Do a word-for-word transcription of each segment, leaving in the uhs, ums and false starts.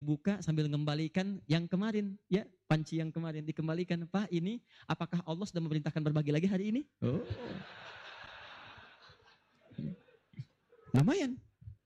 buka sambil mengembalikan yang kemarin, ya, panci yang kemarin dikembalikan. Pak, ini apakah Allah sudah memerintahkan berbagi lagi hari ini? Oh. Lumayan.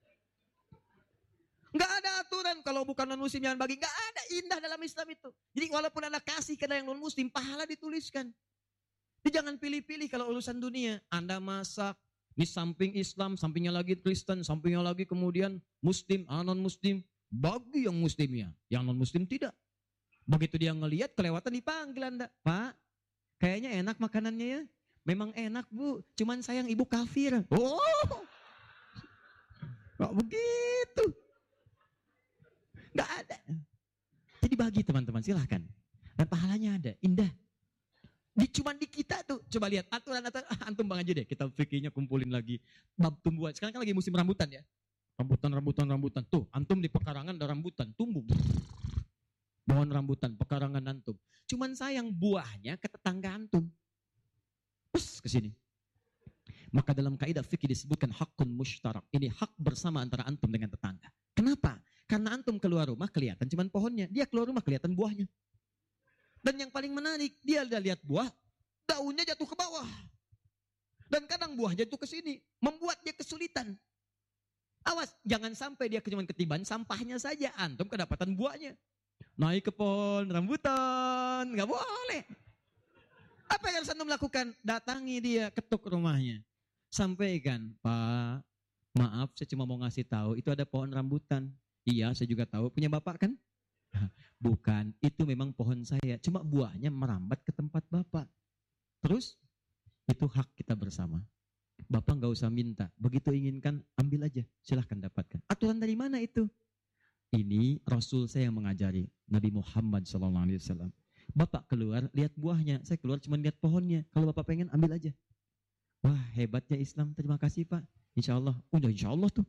Nggak ada aturan kalau bukan non-muslim jangan bagi. Nggak ada, indah dalam Islam itu. Jadi walaupun Anda kasih ke yang non-muslim, pahala dituliskan. Jadi jangan pilih-pilih kalau urusan dunia. Anda masak, di samping Islam, sampingnya lagi Kristen, sampingnya lagi kemudian Muslim, non-Muslim. Bagi yang Muslimnya, yang non-Muslim tidak. Begitu dia ngelihat kelewatan dipanggil Anda. Pak, kayaknya enak makanannya ya. Memang enak Bu, cuman sayang ibu kafir. Oh, nggak begitu. Nggak ada. Jadi bagi teman-teman, silahkan. Dan pahalanya ada, indah. Di, cuman di kita tuh, coba lihat aturan-aturan, ah, antum bang aja deh, kita fikirnya kumpulin lagi. Bab tumbuhan, sekarang kan lagi musim rambutan ya. Rambutan, rambutan, rambutan. Tuh, antum di pekarangan ada rambutan, tumbuh. Pohon rambutan, pekarangan antum. Cuman sayang buahnya ke tetangga antum. Pus, ke sini. Maka dalam kaidah fikih disebutkan hakun mushtarak. Ini hak bersama antara antum dengan tetangga. Kenapa? Karena antum keluar rumah kelihatan cuman pohonnya. Dia keluar rumah kelihatan buahnya. Dan yang paling menarik, dia udah lihat buah, daunnya jatuh ke bawah. Dan kadang buahnya jatuh ke sini, membuat dia kesulitan. Awas, jangan sampai dia cuma ketiban sampahnya saja, antum kedapatan buahnya. Naik ke pohon rambutan, nggak boleh. Apa yang harus antum lakukan? Datangi dia, ketuk rumahnya. Sampaikan, Pak, maaf saya cuma mau ngasih tahu, itu ada pohon rambutan. Iya, saya juga tahu, punya bapak kan? Bukan, itu memang pohon saya. Cuma buahnya merambat ke tempat bapak. Terus, itu hak kita bersama. Bapak nggak usah minta. Begitu inginkan, ambil aja. Silahkan dapatkan. Aturan dari mana itu? Ini Rasul saya yang mengajari. Nabi Muhammad shallallahu alaihi wasallam. Bapak keluar, lihat buahnya. Saya keluar cuma lihat pohonnya. Kalau bapak pengen, ambil aja. Wah, hebatnya Islam. Terima kasih Pak. Insya Allah. Udah insya Allah tuh.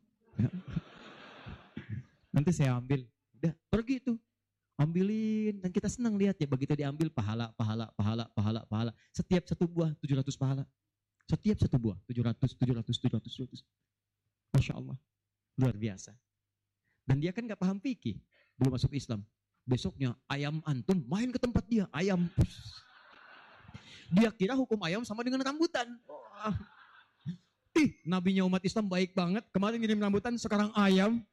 Nanti saya ambil. Udah, pergi tuh. Ambilin. Dan kita senang lihat ya. Begitu diambil, pahala, pahala, pahala, pahala, pahala. Setiap satu buah, tujuh ratus pahala. Setiap satu buah, tujuh ratus, tujuh ratus, tujuh ratus, tujuh ratus. Masya Allah. Luar biasa. Dan dia kan gak paham fikih. Belum masuk Islam. Besoknya, ayam antum main ke tempat dia. Ayam. Dia kira hukum ayam sama dengan rambutan. Oh. Ih, nabinya umat Islam baik banget. Kemarin ngirim rambutan, sekarang ayam.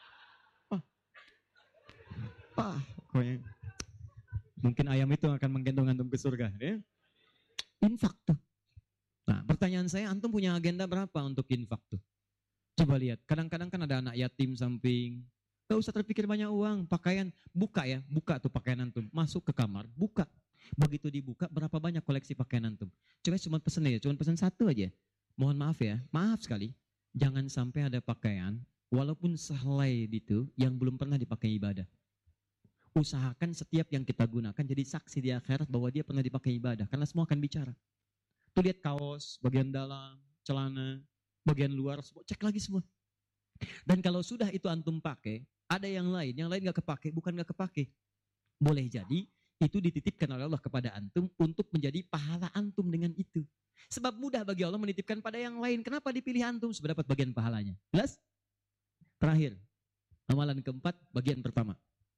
Ah, pokoknya. Mungkin ayam itu akan menggendong antum ke surga. Ya? Infak tuh. Nah, pertanyaan saya, antum punya agenda berapa untuk infak tuh? Coba lihat, kadang-kadang kan ada anak yatim samping. Gak usah terpikir banyak uang, pakaian. Buka ya, buka tuh pakaian antum. Masuk ke kamar, buka. Begitu dibuka, berapa banyak koleksi pakaian antum? Coba cuma pesen ya, cuma pesen satu aja. Mohon maaf ya, maaf sekali. Jangan sampai ada pakaian, walaupun sehelai itu, yang belum pernah dipakai ibadah. Usahakan setiap yang kita gunakan jadi saksi di akhirat bahwa dia pernah dipakai ibadah. Karena semua akan bicara. Tuh lihat kaos, bagian dalam, celana, bagian luar, semua, cek lagi semua. Dan kalau sudah itu antum pakai, ada yang lain, yang lain gak kepake, bukan gak kepake. Boleh jadi, itu dititipkan oleh Allah kepada antum untuk menjadi pahala antum dengan itu. Sebab mudah bagi Allah menitipkan pada yang lain. Kenapa dipilih antum? Supaya dapat bagian pahalanya. Jelas? Terakhir, amalan keempat, bagian pertama.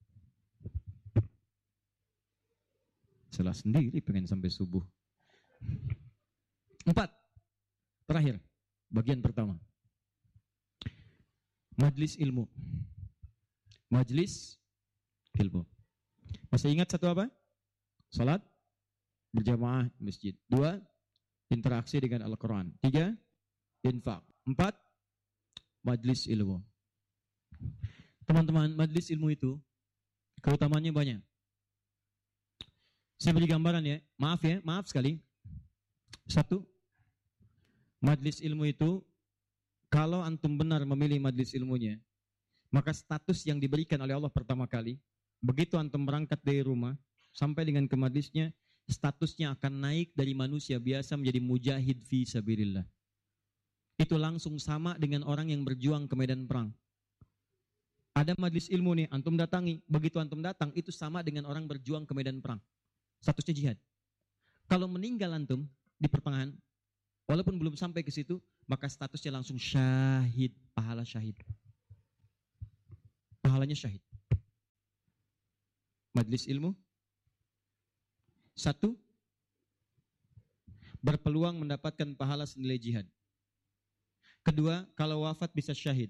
Salah sendiri pengen sampai subuh. Empat. Terakhir. Bagian pertama. Majlis ilmu. Majlis ilmu. Masih ingat satu apa? Salat berjamaah di masjid. Dua. Interaksi dengan Al-Quran. Tiga. Infak. Empat. Majlis ilmu. Teman-teman, majlis ilmu itu keutamaannya banyak. Saya beri gambaran ya, maaf ya, maaf sekali. Satu, majlis ilmu itu, kalau antum benar memilih majlis ilmunya, maka status yang diberikan oleh Allah pertama kali, begitu antum berangkat dari rumah, sampai dengan ke majlisnya, statusnya akan naik dari manusia biasa menjadi mujahid fi sabilillah. Itu langsung sama dengan orang yang berjuang ke medan perang. Ada majlis ilmu nih, antum datangi, begitu antum datang, itu sama dengan orang berjuang ke medan perang. Statusnya jihad. Kalau meninggal antum di pertengahan, walaupun belum sampai ke situ, maka statusnya langsung syahid, pahala syahid. Pahalanya syahid. Majelis ilmu. Satu, berpeluang mendapatkan pahala senilai jihad. Kedua, kalau wafat bisa syahid.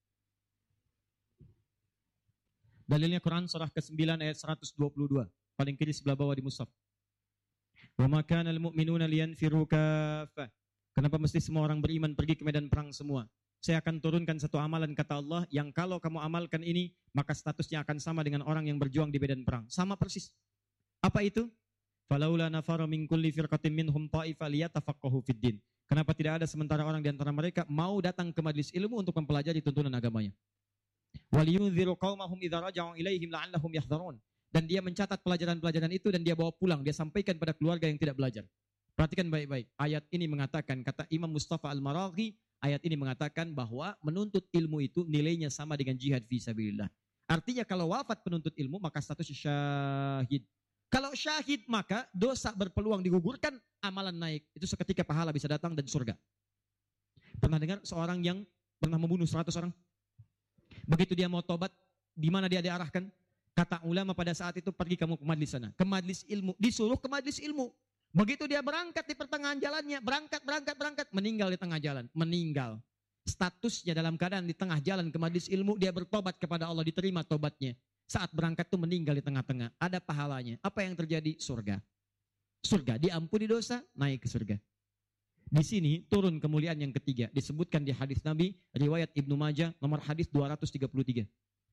Dalilnya Quran surah kesembilan ayat seratus dua puluh dua. Paling kiri sebelah bawah di mushaf. Wa ma kana al-mu'minuna liyanfiru kaffah. Kenapa mesti semua orang beriman pergi ke medan perang semua? Saya akan turunkan satu amalan kata Allah yang kalau kamu amalkan ini maka statusnya akan sama dengan orang yang berjuang di medan perang. Sama persis. Apa itu? Falaula nafara min kulli firqatin minhum ta'ifa liyatafaqahu fid din. Kenapa tidak ada sementara orang di antara mereka mau datang ke majelis ilmu untuk mempelajari tuntunan agamanya? Waliyunziru qaumahum idza raja'u ilaihim la'allahum yahdharun. Dan dia mencatat pelajaran-pelajaran itu dan dia bawa pulang, dia sampaikan pada keluarga yang tidak belajar. Perhatikan baik-baik. Ayat ini mengatakan, kata Imam Mustafa Al-Maraghi, ayat ini mengatakan bahwa menuntut ilmu itu nilainya sama dengan jihad fi sabilillah. Artinya kalau wafat penuntut ilmu maka status syahid. Kalau syahid maka dosa berpeluang digugurkan, amalan naik. Itu seketika pahala bisa datang dan surga. Pernah dengar seorang yang pernah membunuh seratus orang? Begitu dia mau tobat, di mana dia diarahkan? Kata ulama pada saat itu, pergi kamu ke majlis sana. Ke majlis ilmu. Disuruh ke majlis ilmu. Begitu dia berangkat di pertengahan jalannya, berangkat, berangkat, berangkat, meninggal di tengah jalan. Meninggal. Statusnya dalam keadaan di tengah jalan ke majlis ilmu, dia bertobat kepada Allah, diterima tobatnya. Saat berangkat itu meninggal di tengah-tengah. Ada pahalanya. Apa yang terjadi? Surga. Surga. Diampuni dosa, naik ke surga. Di sini turun kemuliaan yang ketiga. Disebutkan di hadis Nabi, riwayat Ibnu Majah, nomor hadis dua ratus tiga puluh tiga.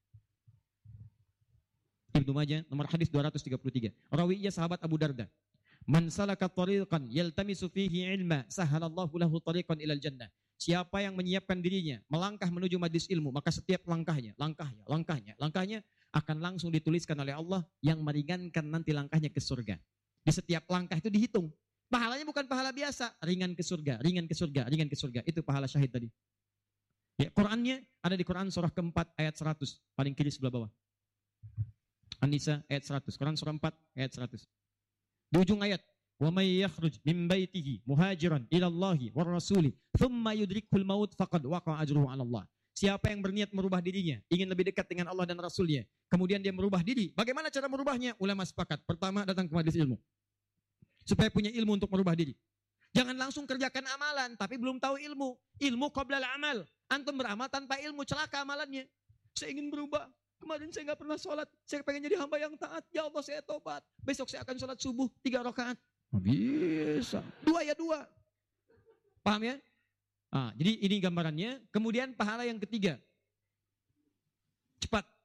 Ibnu Majah, nomor hadis dua ratus tiga puluh tiga. Rawinya sahabat Abu Darda. Man salaka tariqan yaltamisu fihi ilma, sahalallahu lahu tariqan ilal jannah. Siapa yang menyiapkan dirinya, melangkah menuju majlis ilmu, maka setiap langkahnya, langkahnya, langkahnya, langkahnya akan langsung dituliskan oleh Allah yang meringankan nanti langkahnya ke surga. Di setiap langkah itu dihitung. Pahalanya bukan pahala biasa, ringan ke surga, ringan ke surga, ringan ke surga. Itu pahala syahid tadi. Ya, Qurannya ada di Quran surah keempat ayat seratus, paling kiri sebelah bawah. An-Nisa ayat seratus, Quran surah empat ayat seratus. Di ujung ayat, wa may yakhruj min baitihi muhajiran ila Allahi war rasuli thumma yudrikul maut faqad waqa'a ajruhu 'ala Allah. Siapa yang berniat merubah dirinya, ingin lebih dekat dengan Allah dan Rasulnya, kemudian dia merubah diri. Bagaimana cara merubahnya? Ulama sepakat. Pertama, datang ke majelis ilmu. Supaya punya ilmu untuk merubah diri. Jangan langsung kerjakan amalan, tapi belum tahu ilmu. Ilmu qoblal amal. Antum beramal tanpa ilmu, celaka amalannya. Saya ingin berubah. Kemarin saya nggak pernah sholat. Saya pengen jadi hamba yang taat. Ya Allah, saya tobat. Besok saya akan sholat subuh tiga rakaat. Bisa. Dua ya dua. Paham ya? Nah, jadi ini gambarannya. Kemudian pahala yang ketiga. Cepat.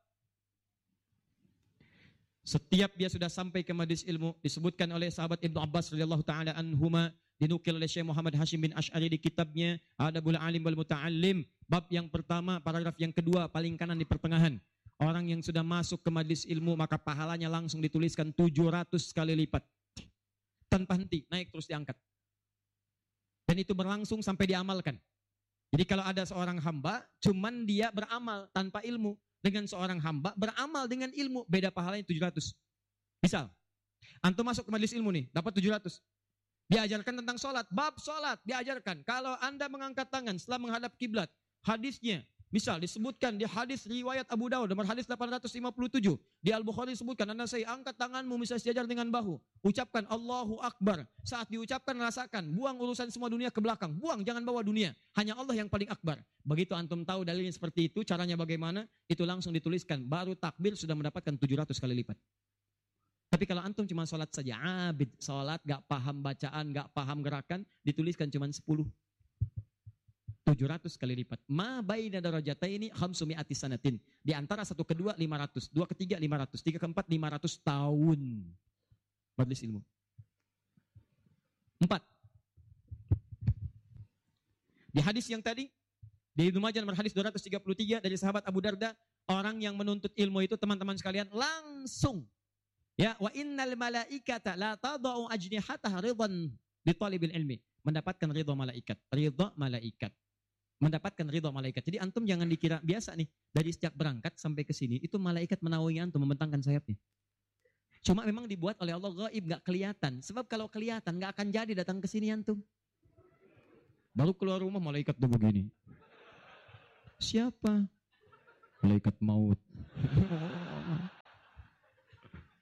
Setiap dia sudah sampai ke majelis ilmu, disebutkan oleh sahabat Ibnu Abbas radhiyallahu taala anhuma, dinukil oleh Syekh Muhammad Hashim bin Asy'ari di kitabnya Adabul Alim wal Muta'allim, bab yang pertama, paragraf yang kedua, paling kanan di pertengahan. Orang yang sudah masuk ke majelis ilmu maka pahalanya langsung dituliskan tujuh ratus kali lipat. Tanpa henti, naik terus diangkat. Dan itu berlangsung sampai diamalkan. Jadi kalau ada seorang hamba, cuman dia beramal tanpa ilmu. Dengan seorang hamba beramal dengan ilmu, beda pahalanya tujuh ratus. Misal, antum masuk ke majelis ilmu nih, dapat tujuh ratus. Diajarkan tentang sholat, bab sholat, diajarkan. Kalau anda mengangkat tangan setelah menghadap kiblat, hadisnya, misal disebutkan di hadis riwayat Abu Dawud, nomor hadis delapan ratus lima puluh tujuh. Di Al-Bukhari disebutkan, anda saya angkat tanganmu, misal sejajar dengan bahu. Ucapkan Allahu Akbar. Saat diucapkan rasakan, buang urusan semua dunia ke belakang. Buang, jangan bawa dunia. Hanya Allah yang paling akbar. Begitu antum tahu dalilnya seperti itu, caranya bagaimana, itu langsung dituliskan. Baru takbir sudah mendapatkan tujuh ratus kali lipat. Tapi kalau antum cuma sholat saja, abid, sholat, gak paham bacaan, gak paham gerakan, dituliskan cuma sepuluh. tujuh ratus kali lipat. Ma baina darajataini khamsumi'ati sanatin. Di antara satu kedua lima ratus, dua ketiga lima ratus, tiga keempat lima ratus tahun. Majelis ilmu. Empat. Di hadis yang tadi, di Ibnu Majah nomor hadis dua ratus tiga puluh tiga dari sahabat Abu Darda, orang yang menuntut ilmu itu teman-teman sekalian langsung ya, wa innal malaikata la tadau ajnihataha ridwan li talibil ilmi, mendapatkan ridha malaikat, ridha malaikat. Mendapatkan ridha malaikat. Jadi antum jangan dikira biasa nih, dari sejak berangkat sampai ke sini itu malaikat menaungi antum, membentangkan sayapnya. Cuma memang dibuat oleh Allah gaib, enggak kelihatan. Sebab kalau kelihatan enggak akan jadi datang ke sini antum. Baru keluar rumah malaikat tuh begini. Siapa? Malaikat maut.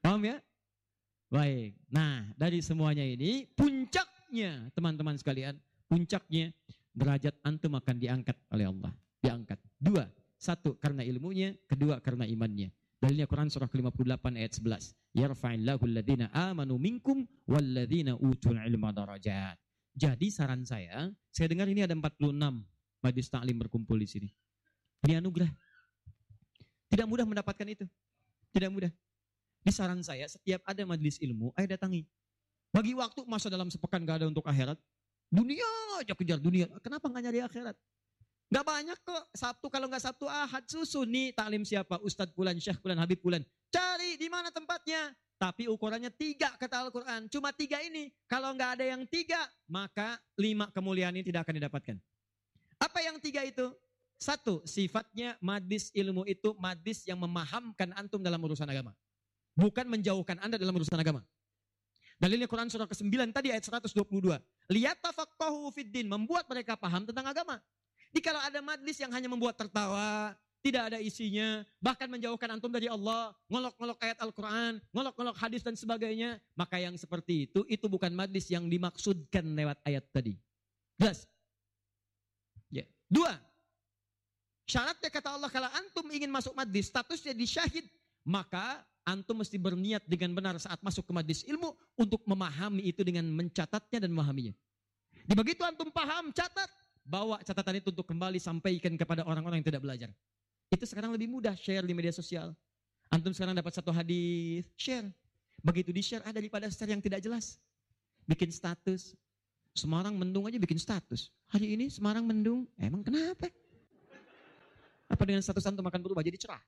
Paham ya? Baik. Nah, dari semuanya ini puncaknya teman-teman sekalian, puncaknya derajat antum akan diangkat oleh Allah. Diangkat. Dua. Satu karena ilmunya, kedua karena imannya. Dalilnya Quran surah ke lima puluh delapan ayat sebelas. Yarfa'illahu alladhina amanu minkum walladhina utul ilma darajat. Jadi saran saya, saya dengar ini ada empat puluh enam majlis taklim berkumpul di sini. Ini anugerah. Tidak mudah mendapatkan itu. Tidak mudah. Di saran saya, setiap ada majlis ilmu, ayo datangi. Bagi waktu masa dalam sepekan gak ada untuk akhirat. Dunia aja kejar dunia. Kenapa gak nyari akhirat? Gak banyak kok. Sabtu kalau gak Sabtu Ahad susun nih taklim siapa? Ustadz Pulan, Syekh Pulan, Habib Pulan. Cari di mana tempatnya. Tapi ukurannya tiga kata Al-Quran. Cuma tiga ini. Kalau gak ada yang tiga, maka lima kemuliaan ini tidak akan didapatkan. Apa yang tiga itu? Satu, sifatnya majlis ilmu itu majlis yang memahamkan antum dalam urusan agama. Bukan menjauhkan anda dalam urusan agama. Dalilnya Quran surah ke sembilan tadi ayat seratus dua puluh dua. Liyatafaqahu fiddin, membuat mereka paham tentang agama. Jadi kalau ada majlis yang hanya membuat tertawa, tidak ada isinya, bahkan menjauhkan antum dari Allah, ngolok-ngolok ayat Al-Quran, ngolok-ngolok hadis dan sebagainya, maka yang seperti itu, itu bukan majlis yang dimaksudkan lewat ayat tadi. Jelas? Ya. Dua, syaratnya kata Allah, kalau antum ingin masuk majlis, statusnya di syahid, maka antum mesti berniat dengan benar saat masuk ke majlis ilmu untuk memahami itu dengan mencatatnya dan memahaminya. Di begitu antum paham, catat, bawa catatan itu untuk kembali sampaikan kepada orang-orang yang tidak belajar. Itu sekarang lebih mudah, share di media sosial. Antum sekarang dapat satu hadis, share. Begitu di-share ada daripada share yang tidak jelas. Bikin status. Semarang mendung aja bikin status. Hari ini Semarang mendung, emang kenapa? Apa dengan status antum akan berubah jadi cerah?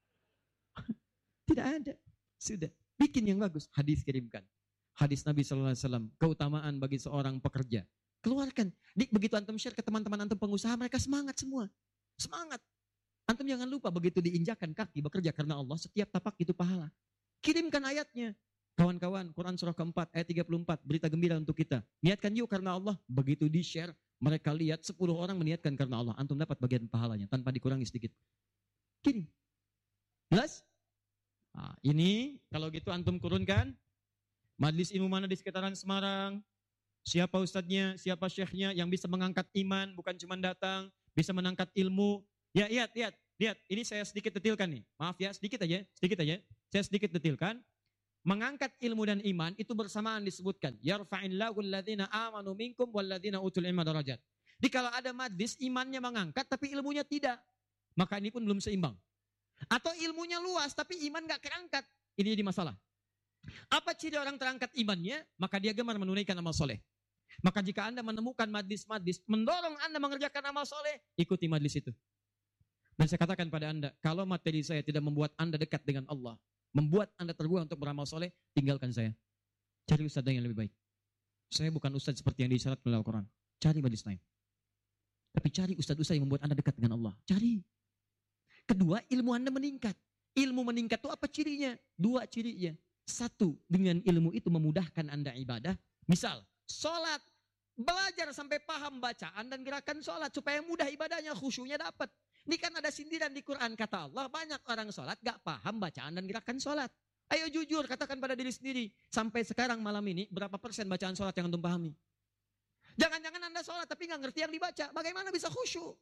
Tidak ada. Sudah. Bikin yang bagus. Hadis kirimkan. Hadis Nabi shallallahu alaihi wasallam. Keutamaan bagi seorang pekerja. Keluarkan. Dik, begitu antum share ke teman-teman antum pengusaha, mereka semangat semua. Semangat. Antum jangan lupa begitu diinjakan kaki bekerja karena Allah, setiap tapak itu pahala. Kirimkan ayatnya. Kawan-kawan, Quran surah keempat, ayat tiga puluh empat, berita gembira untuk kita. Niatkan yuk karena Allah. Begitu di-share, mereka lihat sepuluh orang meniatkan karena Allah. Antum dapat bagian pahalanya tanpa dikurangi sedikit. Kirim. Jelas? Nah, ini kalau gitu antum kurunkan. Majlis ilmu mana di sekitaran Semarang? Siapa ustadznya, siapa syekhnya yang bisa mengangkat iman, bukan cuma datang, bisa menangkat ilmu. Ya, lihat, lihat, lihat. Ini saya sedikit detilkan nih. Maaf ya, sedikit aja, sedikit aja. Saya sedikit detilkan. Mengangkat ilmu dan iman itu bersamaan disebutkan. Yarfa'illahu alladhina amanu minkum walladhina utul ilma darajat. Jadi kalau ada majlis imannya mengangkat tapi ilmunya tidak, maka ini pun belum seimbang. Atau ilmunya luas tapi iman gak kerangkat. Ini jadi masalah. Apa ciri orang terangkat imannya? Maka dia gemar menunaikan amal soleh. Maka jika anda menemukan majlis-majlis mendorong anda mengerjakan amal soleh, ikuti majlis itu. Dan saya katakan pada anda, kalau materi saya tidak membuat anda dekat dengan Allah, membuat anda terbuang untuk beramal soleh, tinggalkan saya. Cari ustadz yang lebih baik. Saya bukan ustadz seperti yang disyarat oleh Al-Quran. Cari majlis lain. Tapi cari ustadz-ustadz yang membuat anda dekat dengan Allah. Cari. Kedua, ilmu anda meningkat. Ilmu meningkat itu apa cirinya? Dua cirinya. Satu, dengan ilmu itu memudahkan anda ibadah. Misal, sholat. Belajar sampai paham bacaan dan gerakan sholat. Supaya mudah ibadahnya, khusyunya dapat. Ini kan ada sindiran di Quran, kata Allah. Banyak orang sholat gak paham bacaan dan gerakan sholat. Ayo jujur, katakan pada diri sendiri. Sampai sekarang malam ini, berapa persen bacaan sholat yang antum pahami? Jangan-jangan anda sholat tapi gak ngerti yang dibaca. Bagaimana bisa khusyuk?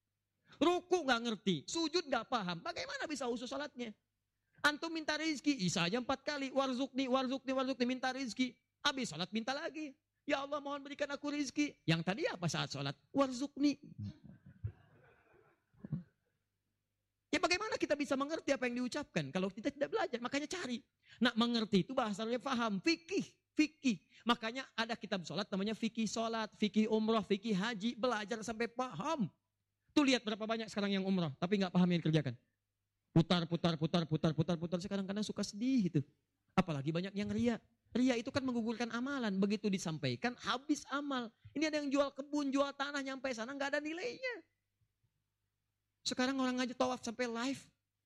Ruku gak ngerti, sujud gak paham. Bagaimana bisa khusyuk sholatnya? Antum minta rezeki, isa aja empat kali. Warzukni, warzukni, warzukni, minta rezeki. Habis sholat minta lagi. Ya Allah mohon berikan aku rezeki. Yang tadi apa saat sholat? Warzukni. Ya bagaimana kita bisa mengerti apa yang diucapkan kalau kita tidak belajar? Makanya cari. Nah mengerti itu bahasanya paham, fikih, fikih. Makanya ada kitab sholat namanya fikih sholat, fikih umrah, fikih haji. Belajar sampai paham. Tuh lihat berapa banyak sekarang yang umrah tapi nggak paham yang dikerjakan. Putar, putar, putar, putar, putar, putar. Sekarang kadang suka sedih gitu. Apalagi banyak yang ria. Ria itu kan menggugurkan amalan. Begitu disampaikan habis amal. Ini ada yang jual kebun, jual tanah nyampe sana nggak ada nilainya. Sekarang orang aja tawaf sampai live.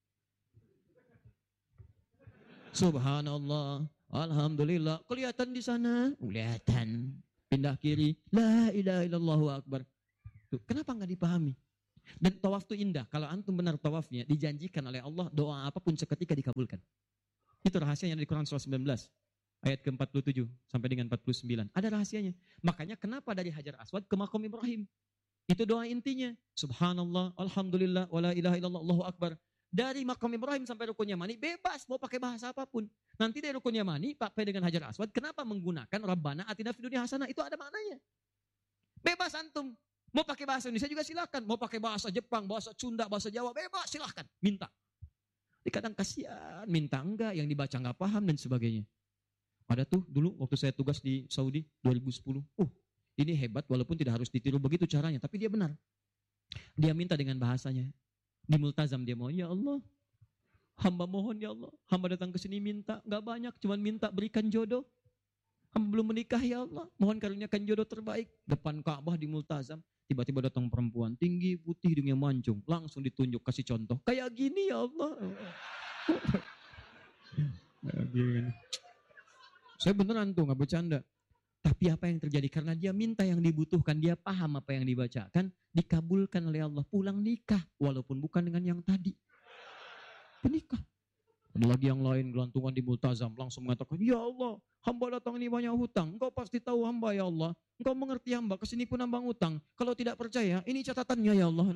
Subhanallah, alhamdulillah. Kelihatan di sana, kelihatan. Pindah kiri, la ilaha illallahu akbar. Tuh, kenapa nggak dipahami? Dan tawaf itu indah. Kalau antum benar tawafnya, dijanjikan oleh Allah doa apapun seketika dikabulkan. Itu rahasianya di Quran surah sembilan belas. Ayat ke empat puluh tujuh sampai dengan empat puluh sembilan. Ada rahasianya. Makanya kenapa dari Hajar Aswad ke Maqam Ibrahim? Itu doa intinya. Subhanallah, Alhamdulillah, wa la ilaha illallah, Allahu Akbar. Dari Maqam Ibrahim sampai Rukun Yamani, bebas mau pakai bahasa apapun. Nanti dari Rukun Yamani, pakai dengan Hajar Aswad, kenapa menggunakan Rabbana atina fid dunya hasanah? Itu ada maknanya. Bebas antum. Mau pakai bahasa Indonesia juga silakan. Mau pakai bahasa Jepang, bahasa Sunda, bahasa Jawa, bebas silakan. Minta. Kadang kasihan, minta enggak, yang dibaca enggak paham dan sebagainya. Ada tuh dulu waktu saya tugas di Saudi dua ribu sepuluh. Uh, ini hebat walaupun tidak harus ditiru begitu caranya, tapi dia benar. Dia minta dengan bahasanya. Di multazam dia mau, ya Allah, hamba mohon ya Allah, hamba datang ke sini minta, enggak banyak, cuman minta berikan jodoh. Hamba belum menikah ya Allah, mohon karuniakan jodoh terbaik. Depan Ka'bah di multazam, tiba-tiba datang perempuan tinggi, putih, hidungnya mancung, langsung ditunjuk kasih contoh. Kayak gini ya Allah. Kayak gini. Saya beneran tuh, gak bercanda. Tapi apa yang terjadi? Karena dia minta yang dibutuhkan, dia paham apa yang dibacakan, dikabulkan oleh Allah. Pulang nikah, walaupun bukan dengan yang tadi. Menikah. Ada lagi yang lain, gelantungan di multazam, langsung mengatakan, ya Allah, hamba datang ini banyak hutang. Engkau pasti tahu hamba ya Allah. Engkau mengerti hamba, kesini pun hamba ngutang. Kalau tidak percaya, ini catatannya ya Allah.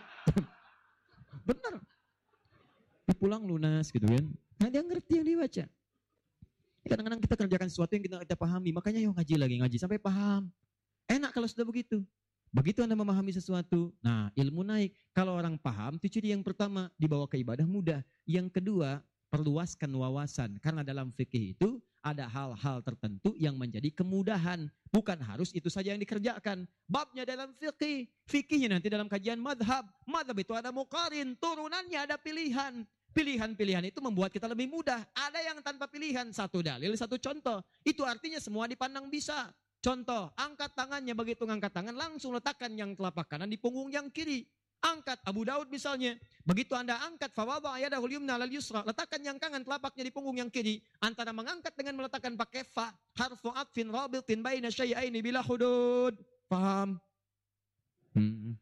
Benar. Pulang lunas gitu kan. Nah, dia ngerti yang dibaca. Kadang-kadang kita kerjakan sesuatu yang kita tidak pahami. Makanya yuk ngaji lagi, ngaji sampai paham. Enak kalau sudah begitu. Begitu Anda memahami sesuatu, nah ilmu naik. Kalau orang paham, itu ciri yang pertama, dibawa ke ibadah mudah. Yang kedua, perluaskan wawasan. Karena dalam fikih itu ada hal-hal tertentu yang menjadi kemudahan. Bukan harus itu saja yang dikerjakan. Babnya dalam fikih. Fikihnya nanti dalam kajian madhab. Madhab itu ada muqarin, turunannya ada pilihan. Pilihan-pilihan itu membuat kita lebih mudah. Ada yang tanpa pilihan, satu dalil, satu contoh. Itu artinya semua dipandang bisa. Contoh, angkat tangannya, begitu ngangkat tangan, langsung letakkan yang telapak kanan di punggung yang kiri. Angkat, Abu Daud misalnya. Begitu Anda angkat, fawadha yadahul yumna lal yusra, letakkan yang kanan telapaknya di punggung yang kiri. Antara mengangkat dengan meletakkan pakai fa, harfu atfin rabitin baina syai'aini bila hudud. Paham? Hmm.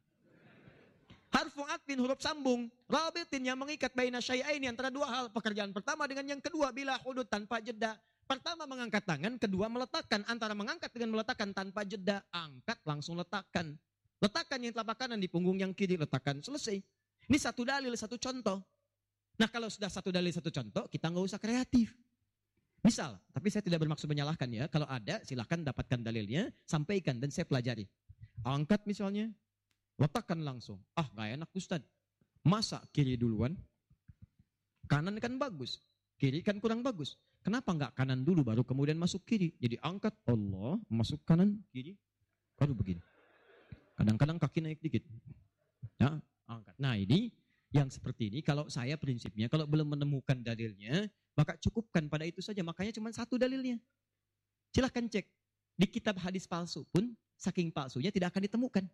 Harfu atfin huruf sambung, rabitin yang mengikat baina syai'aini antara dua hal. Pekerjaan pertama dengan yang kedua bila hudud tanpa jeda. Pertama mengangkat tangan, kedua meletakkan. Antara mengangkat dengan meletakkan tanpa jeda, angkat langsung letakkan. Letakkan yang telapak kanan di punggung yang kiri, letakkan, selesai. Ini satu dalil, satu contoh. Nah kalau sudah satu dalil, satu contoh, kita nggak usah kreatif. Misal, tapi saya tidak bermaksud menyalahkan ya. Kalau ada, silakan dapatkan dalilnya, sampaikan dan saya pelajari. Angkat misalnya, letakkan langsung. Ah gak enak Ustadz. Masa kiri duluan? Kanan kan bagus. Kiri kan kurang bagus. Kenapa nggak kanan dulu baru kemudian masuk kiri? Jadi angkat Allah, masuk kanan, kiri, baru begini. Kadang-kadang kaki naik dikit. Ya, angkat. Nah ini yang seperti ini, kalau saya prinsipnya, kalau belum menemukan dalilnya, maka cukupkan pada itu saja. Makanya cuma satu dalilnya. Silahkan cek. Di kitab hadis palsu pun, saking palsunya tidak akan ditemukan.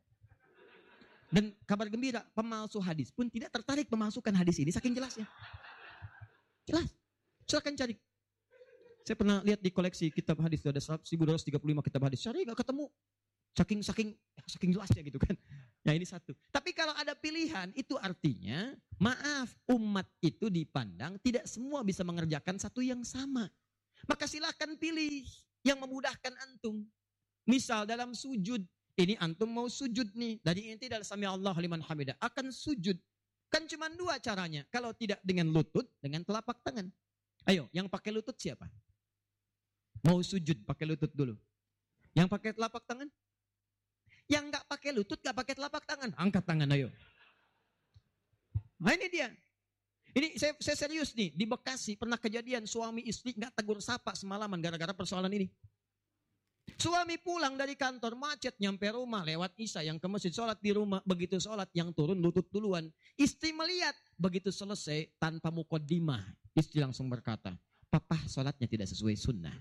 Dan kabar gembira, pemalsu hadis pun tidak tertarik memasukkan hadis ini, saking jelasnya. Jelas. Silahkan cari. Saya pernah lihat di koleksi kitab hadis, ada seribu dua ratus tiga puluh lima kitab hadis. Cari gak ketemu. Saking saking saking jelasnya gitu kan. Ya ini satu. Tapi kalau ada pilihan, itu artinya, maaf, umat itu dipandang tidak semua bisa mengerjakan satu yang sama. Maka silakan pilih yang memudahkan antum. Misal dalam sujud, ini antum mau sujud nih, dari inti dalam sami Allah liman hamidah, akan sujud. Kan cuma dua caranya. Kalau tidak dengan lutut, dengan telapak tangan. Ayo, yang pakai lutut siapa? Mau sujud pakai lutut dulu. Yang pakai telapak tangan? Yang nggak pakai lutut, nggak pakai telapak tangan, angkat tangan ayo. Nah ini dia. Ini saya, saya serius nih, di Bekasi pernah kejadian suami istri nggak tegur sapa semalaman gara-gara persoalan ini. Suami pulang dari kantor macet nyampe rumah lewat isya, yang ke masjid sholat di rumah, begitu sholat yang turun lutut duluan. Istri melihat, begitu selesai tanpa muqaddimah, istri langsung berkata, papa sholatnya tidak sesuai sunnah.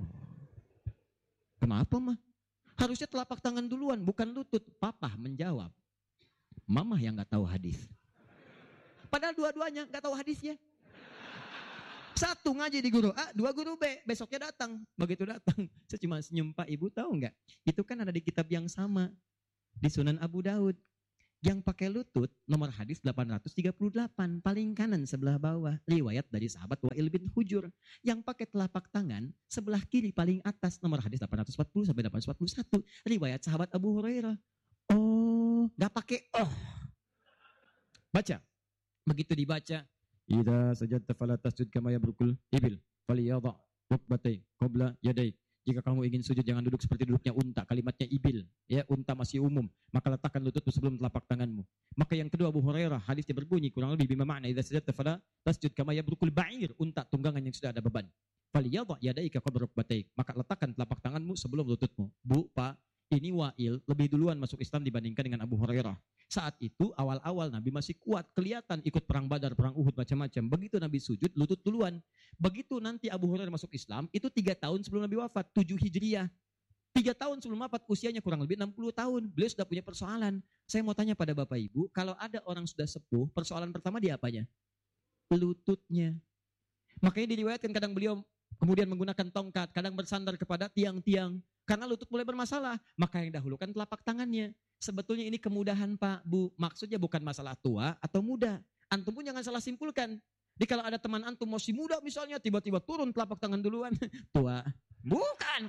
Kenapa mah? Harusnya telapak tangan duluan, bukan lutut. Papa menjawab, mama yang gak tahu hadis. Padahal dua-duanya gak tahu hadisnya. Satu ngaji di guru A, dua guru B. Besoknya datang. Begitu datang, saya cuma senyum, Pak Ibu tahu gak? Itu kan ada di kitab yang sama. Di Sunan Abu Daud. Yang pakai lutut, nomor hadis delapan ratus tiga puluh delapan, paling kanan sebelah bawah. Riwayat dari sahabat Wa'il bin Hujur. Yang pakai telapak tangan, sebelah kiri paling atas, nomor hadis delapan ratus empat puluh sampai delapan ratus empat puluh satu. Riwayat sahabat Abu Hurairah. Oh, gak pakai oh. Baca. Begitu dibaca, idza sajadta fala tasjud kama yabrukul ibil, faliyadha rukbatai qabla yadai. Jika kamu ingin sujud jangan duduk seperti duduknya unta. Kalimatnya ibil, ya, unta masih umum. Maka letakkan lututmu sebelum telapak tanganmu. Maka yang kedua Abu Hurairah, hadisnya berbunyi kurang lebih bima makna idza sajadta fala tasjud kama yabrukul ba'ir, unta tunggangan yang sudah ada beban. Faliyadha yadaika qabla rukbatai. Maka letakkan telapak tanganmu sebelum lututmu. Bu, Pak, ini Wa'il lebih duluan masuk Islam dibandingkan dengan Abu Hurairah. Saat itu awal-awal Nabi masih kuat, kelihatan ikut perang Badar, perang Uhud, macam-macam. Begitu Nabi sujud, lutut duluan. Begitu nanti Abu Hurairah masuk Islam, itu tiga tahun sebelum Nabi wafat, tujuh Hijriah. Tiga tahun sebelum wafat, usianya kurang lebih enam puluh tahun. Beliau sudah punya persoalan. Saya mau tanya pada Bapak Ibu, kalau ada orang sudah sepuh, persoalan pertama dia apanya? Lututnya. Makanya diriwayatkan kadang beliau kemudian menggunakan tongkat, kadang bersandar kepada tiang-tiang. Karena lutut mulai bermasalah, maka yang dahulukan telapak tangannya. Sebetulnya ini kemudahan Pak, Bu. Maksudnya bukan masalah tua atau muda. Antum pun jangan salah simpulkan. Jadi kalau ada teman antum masih muda misalnya, tiba-tiba turun telapak tangan duluan. Tua. Bukan.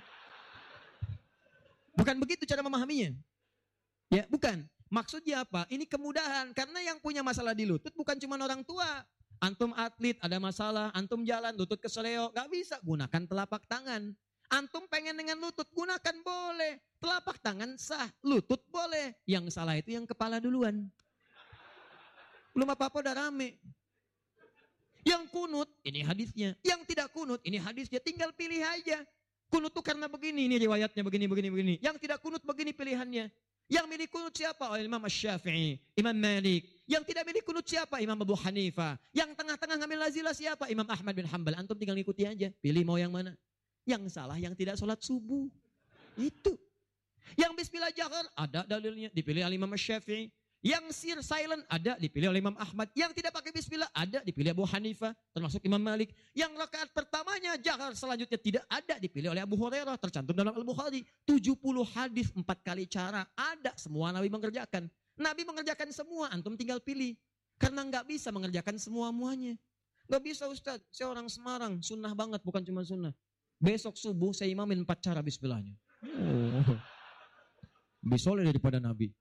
Bukan begitu cara memahaminya. Ya, bukan. Maksudnya apa? Ini kemudahan. Karena yang punya masalah di lutut bukan cuma orang tua. Antum atlet, ada masalah. Antum jalan, lutut keseleo. Gak bisa. Gunakan telapak tangan. Antum pengen dengan lutut, gunakan boleh. Telapak tangan sah, lutut boleh. Yang salah itu yang kepala duluan. Belum apa-apa udah rame. Yang kunut, ini hadisnya. Yang tidak kunut, ini hadisnya. Tinggal pilih aja. Kunut tuh karena begini, ini riwayatnya begini, begini, begini. Yang tidak kunut begini pilihannya. Yang milih kunut siapa? Oh, Imam Asy-Syafi'i, Imam Malik. Yang tidak milih kunut siapa? Imam Abu Hanifah. Yang tengah-tengah ngambil lazilah siapa? Imam Ahmad bin Hanbal. Antum tinggal ngikuti aja. Pilih mau yang mana. Yang salah yang tidak sholat subuh. Itu. Yang bismillah jahar, ada dalilnya. Dipilih oleh Imam Syafi'i. Yang sir silent, ada. Dipilih oleh Imam Ahmad. Yang tidak pakai bismillah, ada. Dipilih Abu Hanifah. Termasuk Imam Malik. Yang rakaat pertamanya jahar, selanjutnya tidak ada. Dipilih oleh Abu Hurairah. Tercantum dalam Al-Bukhari. tujuh puluh hadis, empat kali cara. Ada. Semua Nabi mengerjakan. Nabi mengerjakan semua. Antum tinggal pilih. Karena nggak bisa mengerjakan semua-muanya. Nggak bisa Ustaz. Saya orang Semarang. Sunnah banget, bukan cuma sunnah. Besok subuh saya imamin empat cara bismillahnya. Oh. Lebih soleh daripada Nabi.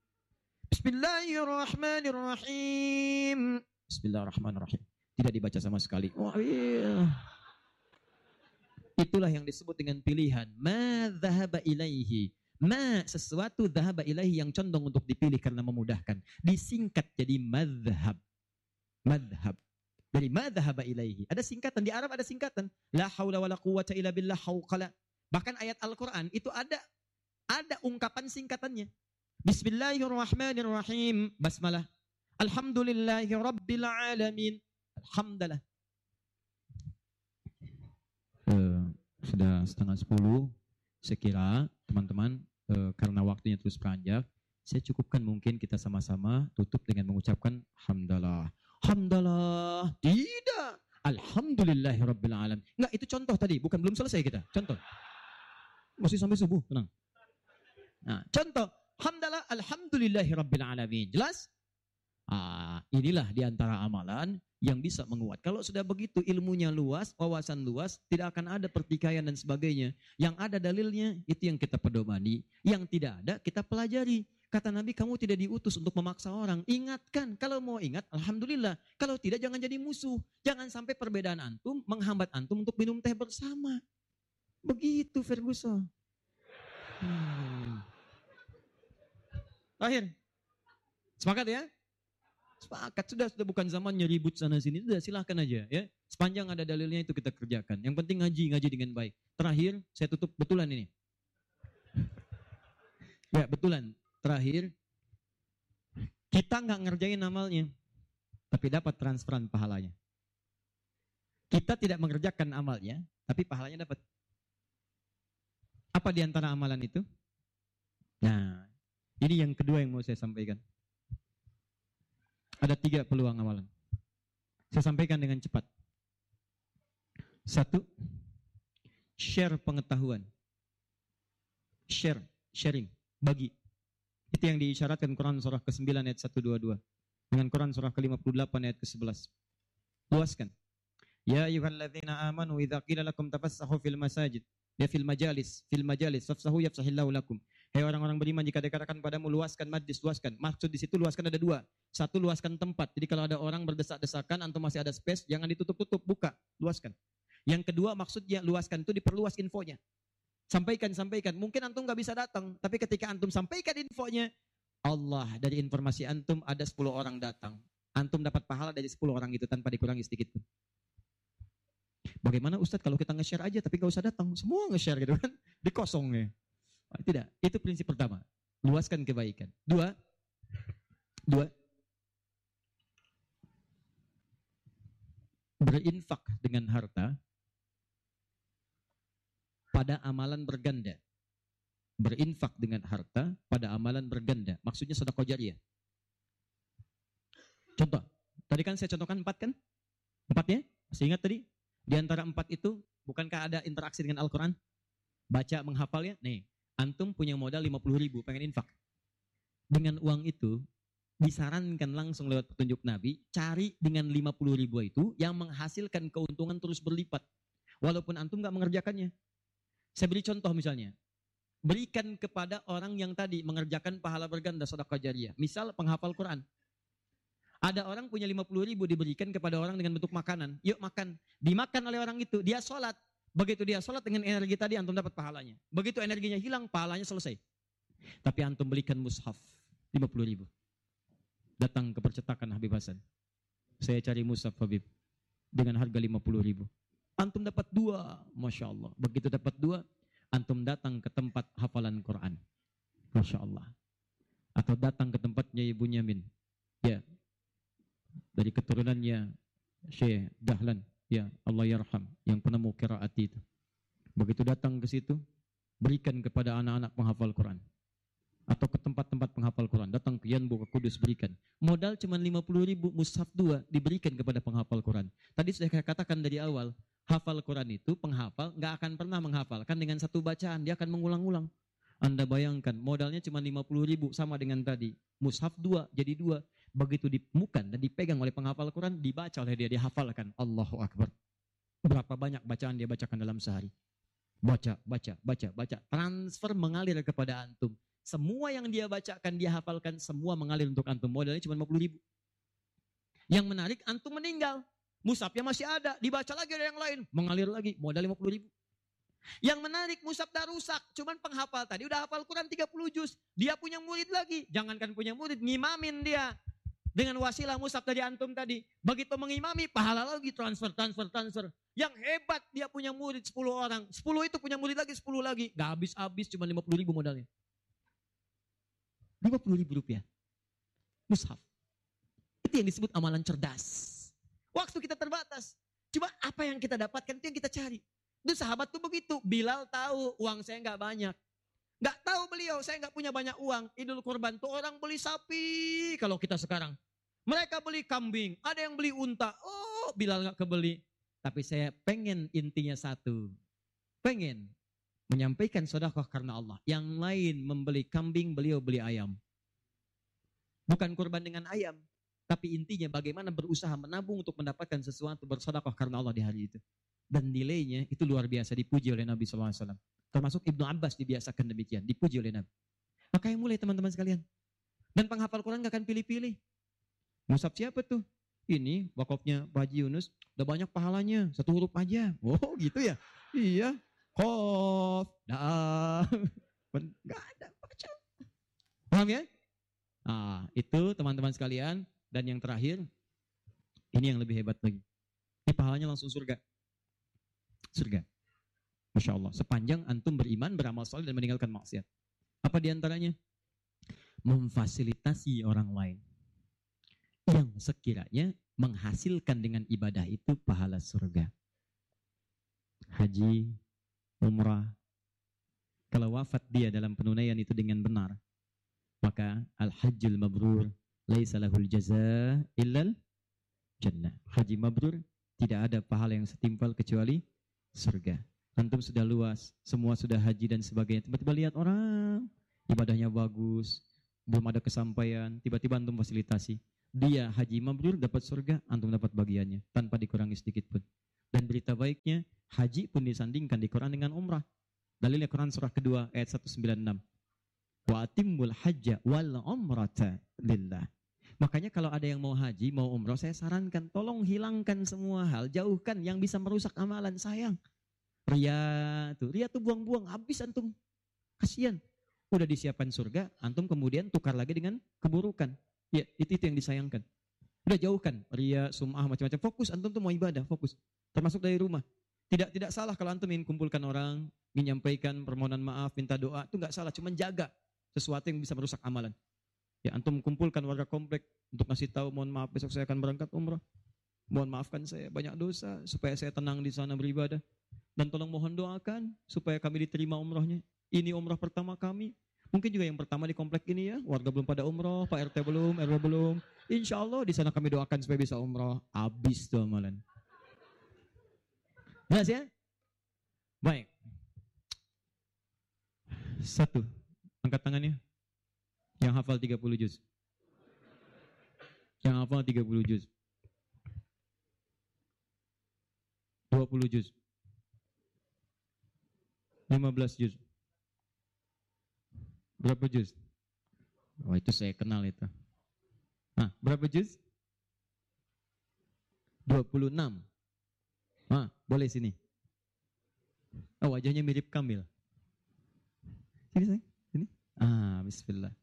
Bismillahirrahmanirrahim. Bismillahirrahmanirrahim. Tidak dibaca sama sekali. Oh, iya. Itulah yang disebut dengan pilihan. Ma dhahaba ilaihi. Ma sesuatu dhahaba ilaihi yang condong untuk dipilih karena memudahkan. Disingkat jadi madhab. Madhab. Dari madhaba ilaihi. Ada singkatan. Di Arab ada singkatan. La hawla wa la quwwata illa billah hawqala. Bahkan ayat Al-Quran itu ada ada ungkapan singkatannya. Bismillahirrahmanirrahim. Basmalah. Alhamdulillahi rabbil alamin. Alhamdulillah. Uh, sudah setengah sepuluh. Saya kira teman-teman uh, karena waktunya terus beranjak. Saya cukupkan mungkin kita sama-sama tutup dengan mengucapkan Alhamdulillah. Alhamdulillah. Tidak. Alhamdulillahirabbil alamin. Enggak, itu contoh tadi, bukan belum selesai kita. Contoh. Masih sampai subuh, tenang. Nah, contoh. Alhamdulillah, alhamdulillahirabbil alamin. Jelas? Ah, inilah diantara amalan yang bisa menguat. Kalau sudah begitu ilmunya luas, wawasan luas, tidak akan ada pertikaian dan sebagainya. Yang ada dalilnya, itu yang kita pedomani. Yang tidak ada, kita pelajari. Kata Nabi, kamu tidak diutus untuk memaksa orang. Ingatkan, kalau mau ingat, alhamdulillah. Kalau tidak, jangan jadi musuh. Jangan sampai perbedaan antum menghambat antum untuk minum teh bersama. Begitu Ferguson. Hmm. Akhir. Sepakat ya? Sepakat. Sudah, sudah bukan zamannya ribut sana sini. Sudah, silahkan aja ya. Sepanjang ada dalilnya itu kita kerjakan. Yang penting ngaji, ngaji dengan baik. Terakhir, saya tutup betulan ini. Ya, betulan. Terakhir, kita nggak ngerjain amalnya, tapi dapat transferan pahalanya. Kita tidak mengerjakan amalnya, tapi pahalanya dapat. Apa di antara amalan itu? Nah, ini yang kedua yang mau saya sampaikan. Ada tiga peluang amalan. Saya sampaikan dengan cepat. Satu, share pengetahuan. Share, sharing, bagi. Itu yang diisyaratkan Quran surah ke-sembilan ayat seratus dua puluh dua. Dengan Quran surah ke-lima puluh delapan ayat ke-sebelas. Luaskan. Ya ayyuhalladzina amanu idza qila lakum tafassahu fil masajid. Ya fil majalis, fil majalis fafsahu yafsahillahu lakum. Hai orang-orang beriman, jika dikatakan padamu luaskan majlis, luaskan. Maksud di situ luaskan ada dua. Satu, luaskan tempat. Jadi kalau ada orang berdesak-desakan, antum masih ada space, jangan ditutup-tutup, buka, luaskan. Yang kedua maksudnya luaskan itu diperluas infonya. Sampaikan, sampaikan. Mungkin antum gak bisa datang, tapi ketika antum sampaikan infonya, Allah dari informasi antum ada sepuluh orang datang. Antum dapat pahala dari sepuluh orang itu tanpa dikurangi sedikit pun. Bagaimana Ustadz kalau kita nge-share aja tapi gak usah datang? Semua nge-share gitu kan? Dikosongnya. Tidak, itu prinsip pertama. Luaskan kebaikan. Dua, dua, berinfak dengan harta pada amalan berganda. Berinfak dengan harta pada amalan berganda. Maksudnya sedekah jariyah. Contoh, tadi kan saya contohkan empat kan? Empatnya, masih ingat tadi? Di antara empat itu, bukankah ada interaksi dengan Al-Quran? Baca, menghafalnya. Nih, antum punya modal lima puluh ribu, pengen infak. Dengan uang itu, disarankan langsung lewat petunjuk Nabi, cari dengan lima puluh ribu itu yang menghasilkan keuntungan terus berlipat. Walaupun antum gak mengerjakannya. Saya beri contoh misalnya. Berikan kepada orang yang tadi mengerjakan pahala berganda sedekah jariyah. Misal penghafal Quran. Ada orang punya lima puluh ribu diberikan kepada orang dengan bentuk makanan. Yuk makan. Dimakan oleh orang itu. Dia sholat. Begitu dia sholat dengan energi tadi antum dapat pahalanya. Begitu energinya hilang pahalanya selesai. Tapi antum belikan mushaf lima puluh ribu. Datang ke percetakan Habib Hasan. Saya cari mushaf Habib. Dengan harga lima puluh ribu. Antum dapat dua. Masya Allah. Begitu dapat dua. Antum datang ke tempat hafalan Quran. Masya Allah. Atau datang ke tempatnya Ibu Nyamin. Ya. Dari keturunannya Syekh Dahlan, ya Allah yarham, yang penemu qiraat itu. Begitu datang ke situ, berikan kepada anak-anak penghafal Quran. Atau ke tempat-tempat penghafal Quran, datang ke Yanbu, ke Kudus, berikan. Modal cuma lima puluh ribu, mushaf dua, diberikan kepada penghafal Quran. Tadi sudah saya katakan dari awal, hafal Quran itu, penghafal nggak akan pernah menghafalkan dengan satu bacaan, dia akan mengulang-ulang. Anda bayangkan, modalnya cuma lima puluh ribu, sama dengan tadi. Mushaf dua, jadi dua. Begitu ditemukan dan dipegang oleh penghafal Quran, dibaca oleh dia, dihafalkan. Allahu Akbar. Berapa banyak bacaan dia bacakan dalam sehari? Baca, baca, baca, baca. Transfer mengalir kepada antum. Semua yang dia bacakan, dia hafalkan, semua mengalir untuk antum. Modalnya cuma lima puluh ribu. Yang menarik, antum meninggal. Mushafnya masih ada, dibaca lagi oleh yang lain. Mengalir lagi, modal lima puluh ribu. Yang menarik, mushaf dah rusak. Cuman penghafal tadi udah hafal Quran tiga puluh juz. Dia punya murid lagi. Jangankan punya murid, ngimamin dia. Dengan wasilah mushaf dari antum tadi. Begitu mengimami, pahala lagi transfer, transfer, transfer. Yang hebat dia punya murid sepuluh orang. sepuluh itu punya murid lagi, sepuluh lagi. Gak habis-habis, cuma lima puluh ribu modalnya. lima puluh ribu rupiah. Mushaf. Itu yang disebut amalan cerdas. Waktu kita terbatas. Cuma apa yang kita dapatkan itu yang kita cari. Itu sahabat tuh begitu. Bilal tahu uang saya gak banyak. Gak tahu beliau, saya gak punya banyak uang. Idul Kurban tuh orang beli sapi. Kalau kita sekarang. Mereka beli kambing. Ada yang beli unta. Oh, Bilal gak kebeli. Tapi saya pengen intinya satu. Pengen menyampaikan sedekah karena Allah. Yang lain membeli kambing, beliau beli ayam. Bukan kurban dengan ayam. Tapi intinya bagaimana berusaha menabung untuk mendapatkan sesuatu bersedekah karena Allah di hari itu. Dan nilainya itu luar biasa dipuji oleh Nabi shallallahu alaihi wasallam. Termasuk Ibnu Abbas dibiasakan demikian. Dipuji oleh Nabi. Makanya mulai teman-teman sekalian. Dan penghafal Quran gak akan pilih-pilih. Mushaf siapa tuh? Ini wakafnya Pak Haji Yunus. Udah banyak pahalanya. Satu huruf aja. Oh gitu ya? Iya. Qaf. Dah. Gak ada. Baca. Paham ya? Nah itu teman-teman sekalian. Dan yang terakhir. Ini yang lebih hebat lagi. Ini pahalanya langsung surga. Surga. Masya Allah. Sepanjang antum beriman, beramal saleh dan meninggalkan maksiat. Apa diantaranya? Memfasilitasi orang lain. Yang sekiranya menghasilkan dengan ibadah itu pahala surga. Haji, umrah. Kalau wafat dia dalam penunaian itu dengan benar. Maka al-hajjul mabrur. Laisa lahul jaza illal jannah. Haji mabrur. Tidak ada pahala yang setimpal kecuali surga. Antum sudah luas, semua sudah haji dan sebagainya. Tiba-tiba lihat orang, ibadahnya bagus, belum ada kesampaian, tiba-tiba antum fasilitasi. Dia haji mabrur dapat surga, antum dapat bagiannya tanpa dikurangi sedikit pun. Dan berita baiknya, haji pun disandingkan di Quran dengan umrah. Dalilnya Quran surah kedua ayat seratus sembilan puluh enam. Wa atimmul hajja wal umrata lillah. Makanya kalau ada yang mau haji, mau umrah, saya sarankan tolong hilangkan semua hal, jauhkan yang bisa merusak amalan, sayang. Ria tuh, ria tuh buang-buang, habis antum. Kasihan. Udah disiapkan surga, antum kemudian tukar lagi dengan keburukan. Ya, itu itu yang disayangkan. Udah jauhkan ria, sum'ah, macam-macam. Fokus antum tuh mau ibadah, fokus. Termasuk dari rumah. Tidak tidak salah kalau antum ingin kumpulkan orang, ingin menyampaikan permohonan maaf, minta doa, itu enggak salah, cuman jaga sesuatu yang bisa merusak amalan. Ya, antum kumpulkan warga komplek untuk ngasih tahu, mohon maaf besok saya akan berangkat umrah. Mohon maafkan saya banyak dosa supaya saya tenang di sana beribadah. Dan tolong mohon doakan supaya kami diterima umrahnya. Ini umrah pertama kami. Mungkin juga yang pertama di komplek ini ya, warga belum pada umrah, Pak R T belum, R W belum. Insya Allah di sana kami doakan supaya bisa umrah. Habis tuh amalan. Jelas ya? Baik. Satu. Angkat tangannya. Yang hafal tiga puluh juz. Yang hafal tiga puluh juz. dua puluh juz. lima belas juz. Berapa juz? Oh, itu saya kenal itu. Nah, berapa juz? dua puluh enam. Ah, boleh sini. Oh, wajahnya mirip Kamil. Sini, sayang. Sini. Ah, bismillah.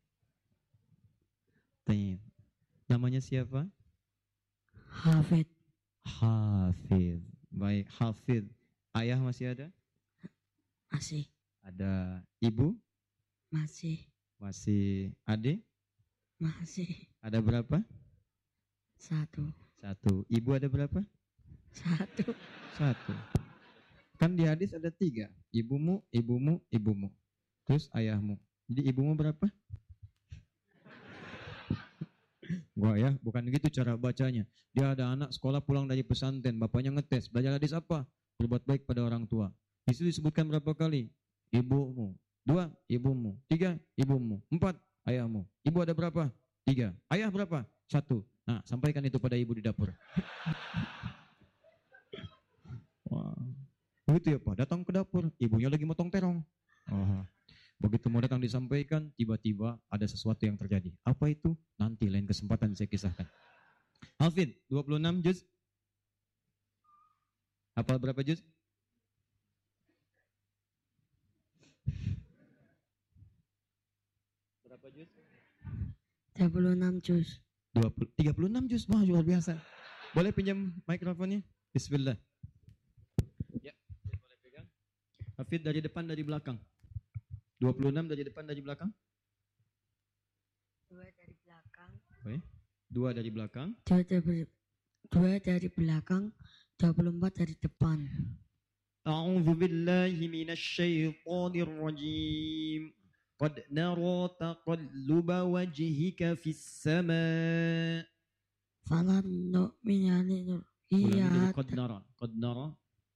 Tanya. Namanya siapa? Hafid. Hafid. Baik, Hafid. Ayah masih ada? Masih. Ada ibu? Masih. Masih adik? Masih. Ada berapa? Satu. Satu. Ibu ada berapa? Satu. Satu. Kan di hadis ada tiga. Ibumu, ibumu, ibumu. Terus ayahmu. Jadi ibumu berapa? Wah ya, bukan gitu cara bacanya. Dia ada anak sekolah pulang dari pesantren, bapaknya ngetes, belajar hadis apa? Berbuat baik pada orang tua. Di situ disebutkan berapa kali? Ibumu. Dua, ibumu. Tiga, ibumu. Empat, ayahmu. Ibu ada berapa? Tiga. Ayah berapa? Satu. Nah, sampaikan itu pada ibu di dapur. Wah. Begitu ya Pak, datang ke dapur, ibunya lagi motong terong. Oh. Begitu mau datang disampaikan, tiba-tiba ada sesuatu yang terjadi. Apa itu? Nanti lain kesempatan saya kisahkan. Hafid, dua puluh enam juz. Hafal berapa juz? Berapa juz? tiga puluh enam juz. dua puluh, tiga puluh enam juz, wah luar biasa. Boleh pinjam mikrofonnya? Bismillah. Ya, boleh pegang. Hafid dari depan, dari belakang. dua puluh enam dari depan, dari belakang. Dua dari belakang. Oke. Dua dari belakang. Dua dari, dua dari belakang. dua puluh empat dari depan. A'udzu billahi minasy syaithanir rajim. Qad nara taqalluba wajhika fis sama'. Falan nu'mina Iya. iya. Qad nara, qad nara.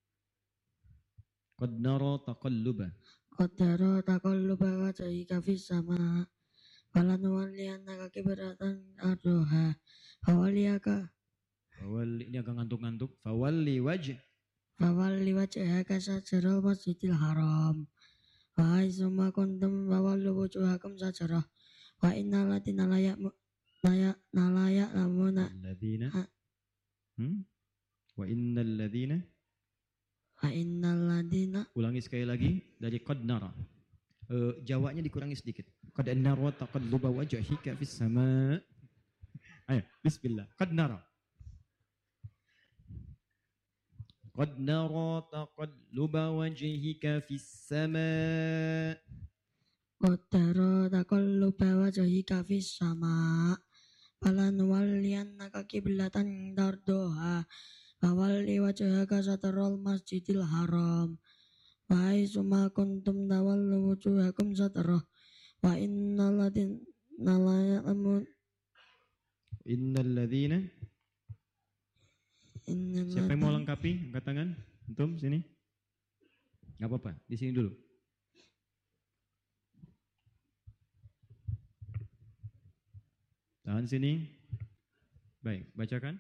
Qad nara taqalluba. Qadara taqalluba wajhika fis sama. Falan nuwalliyannaka kibratan ardoha. Fawalliyaka. Fawalli, ini agak ngantuk-ngantuk. Fawalli wajh. Fawalli wajhaka satral masjidil haram. Wa haitsuma kuntum fawallu wujuhakum satrah. Wa innal ladina la ya'mu la ya'lamuna Alladzina. Hmm? Wa innal ladzina. wa innal ladina. Ulangi sekali lagi dari qad nara. Uh, Jawanya dikurangi sedikit. Qad nara taqalluba wajhika fis sama'. Ayo, bismillah. Qad nara. Qad nara taqalluba wajhika fis sama'. Qadara taqalluba wajhika fis sama. Falan walliyannaka kiblatan tardoha. Fawalli wajhaka satral masjidil haram. Wa haitsuma kuntum tawallu wujuhakum satrah. Wa innal ladina la ya'lamun. Innal ladzina. Siapa yang mau lengkapi? Angkat tangan. Antum sini. Enggak apa-apa, di sini dulu. Tahan sini. Baik, bacakan.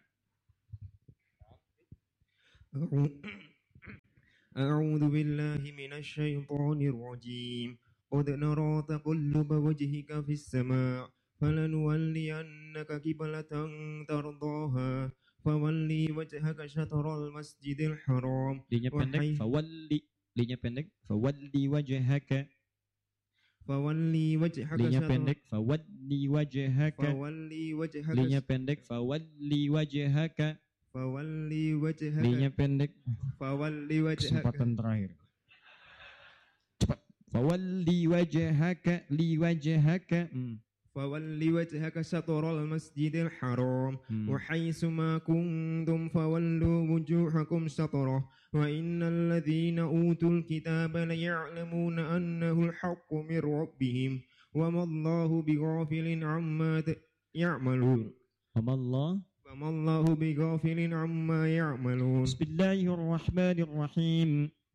أعوذ بالله من الشيطان الرجيم قد نرى تقلب وجهك في السماء فلنولينك قبلة ترضاها فولي وجهك شطر المسجد الحرام. Linya pendek, fawalli. Linya pendek, fawalli wajhaka. Fawalli wajhaka. Linya pendek, fawalli wajhaka. Fawalli wajhaka. Linya pendek, fawalli wajhaka. Fawalli wajhaka. Linya pendek. Fawalli wajhaka. Kesempatan terakhir. Cepat. Fawalli wajhaka, li wajhaka. Hmm. فولي وجهك شطر المسجد الحرام Hmm. وحيث ما كنتم فولوا وجوهكم شطره وإن الذين أوتوا الكتاب ليعلمون أنه الحق من ربهم وما الله بغافل عما يعملون وما الله وما الله بغافل عما يعملون. بسم الله الرحمن الرحيم